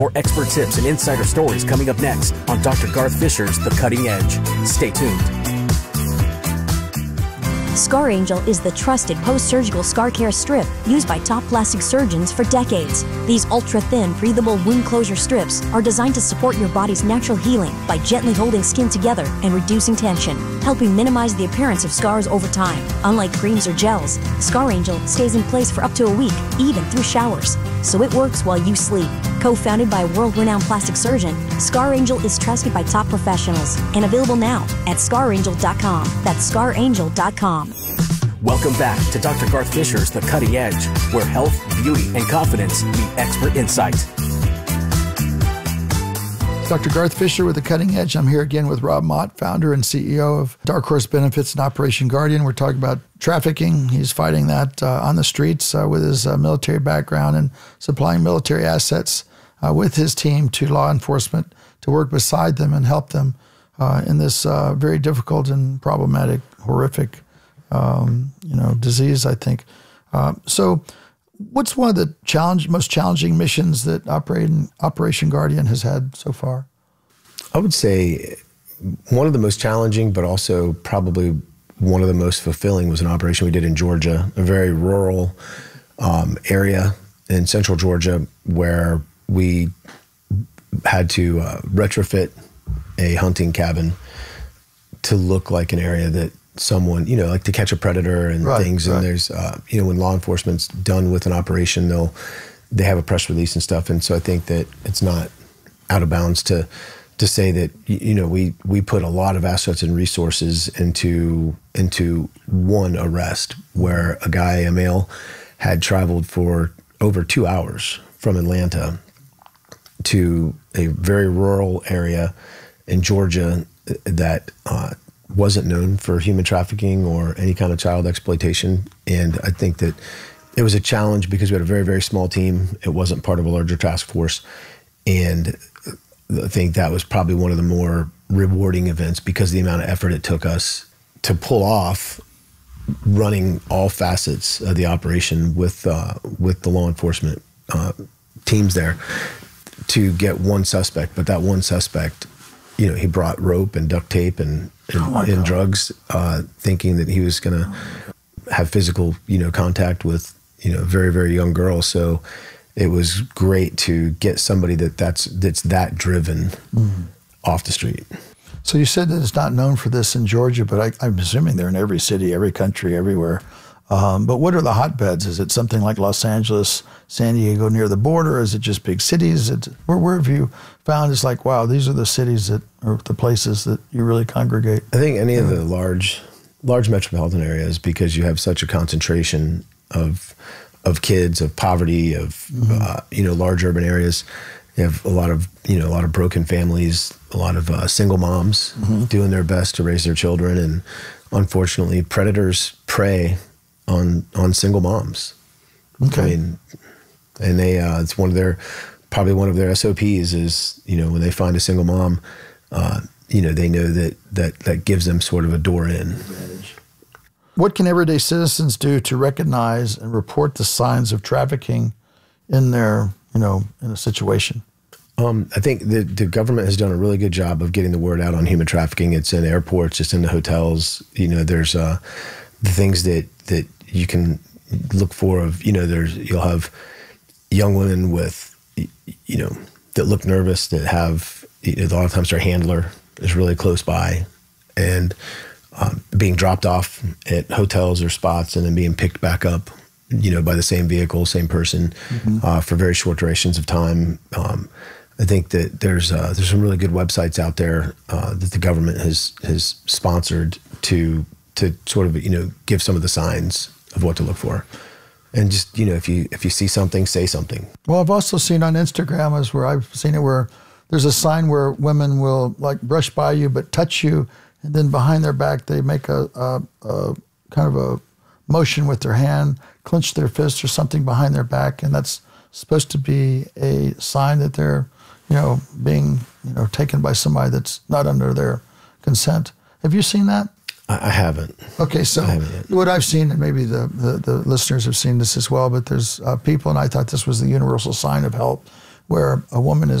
More expert tips and insider stories coming up next on Dr. Garth Fisher's The Cutting Edge. Stay tuned. Scar Angel is the trusted post-surgical scar care strip used by top plastic surgeons for decades. These ultra-thin, breathable wound closure strips are designed to support your body's natural healing by gently holding skin together and reducing tension, helping minimize the appearance of scars over time. Unlike creams or gels, Scar Angel stays in place for up to a week, even through showers, so it works while you sleep. Co-founded by a world-renowned plastic surgeon, Scar Angel is trusted by top professionals and available now at scarangel.com. That's scarangel.com. Welcome back to Dr. Garth Fisher's The Cutting Edge, where health, beauty, and confidence meet expert insight. Dr. Garth Fisher with The Cutting Edge. I'm here again with Rob Mott, founder and CEO of Dark Horse Benefits and Operation Guardian. We're talking about trafficking. He's fighting that on the streets with his military background and supplying military assets with his team to law enforcement to work beside them and help them in this very difficult and problematic, horrific disease, I think. So what's one of the most challenging missions that Operation Guardian has had so far? I would say one of the most challenging, but also probably one of the most fulfilling, was an operation we did in Georgia, a very rural area in central Georgia, where we had to retrofit a hunting cabin to look like an area that someone, like to catch a predator and things. Right. And there's, when law enforcement's done with an operation, they have a press release and stuff. And so I think that it's not out of bounds to say that, we put a lot of assets and resources into one arrest, where a male, had traveled for over 2 hours from Atlanta to a very rural area in Georgia that wasn't known for human trafficking or any kind of child exploitation. And I think that it was a challenge because we had a very, very small team. It wasn't part of a larger task force. And I think that was probably one of the more rewarding events because of the amount of effort it took us to pull off running all facets of the operation with the law enforcement teams there to get one suspect. But that one suspect, he brought rope and duct tape and drugs, thinking that he was going to have physical, contact with, very, very young girl. So it was great to get somebody that's that driven off the street. So you said that it's not known for this in Georgia, but I'm assuming they're in every city, every country, everywhere. But what are the hotbeds? Is it something like Los Angeles, San Diego near the border? Is it just big cities? Where have you found it's like, wow, these are the cities that are the places that you really congregate? I think any of the large metropolitan areas, because you have such a concentration of kids, of poverty, of large urban areas. You have a lot of broken families, a lot of single moms doing their best to raise their children, and unfortunately, predators prey on single moms. Okay. I mean, and they it's probably one of their SOPs is, when they find a single mom, they know that gives them sort of a door in. What can everyday citizens do to recognize and report the signs of trafficking in their, in a situation? I think the government has done a really good job of getting the word out on human trafficking. It's in airports, it's in the hotels. There's the things that you can look for. You'll have young women with, that look nervous, that have, a lot of times their handler is really close by, and being dropped off at hotels or spots and then being picked back up, by the same vehicle, same person, for very short durations of time. I think that there's some really good websites out there that the government has sponsored to sort of give some of the signs of what to look for, and just if you see something, say something. Well, I've also seen on Instagram where there's a sign where women will like brush by you but touch you, and then behind their back they make a kind of a motion with their hand, clench their fist or something behind their back, and that's supposed to be a sign that they're being taken by somebody that's not under their consent. Have you seen that? I haven't. Okay, so what I've seen, and maybe the listeners have seen this as well, but there's people, and I thought this was the universal sign of help, where a woman is